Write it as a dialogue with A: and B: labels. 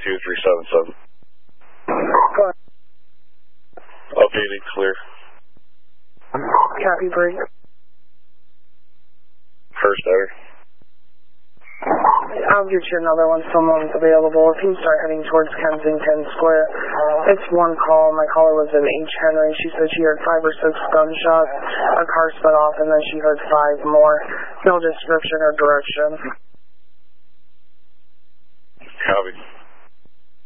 A: 2377.
B: Go ahead.
A: Updated, clear.
B: Copy, break.
A: First error.
B: I'll get you another one. Someone's available. If you start heading towards Kensington Square, it's one call. My caller was in H. Henry. She said she heard 5 or 6 gunshots. A car sped off, and then she heard 5 more. No description or direction.
A: Copy.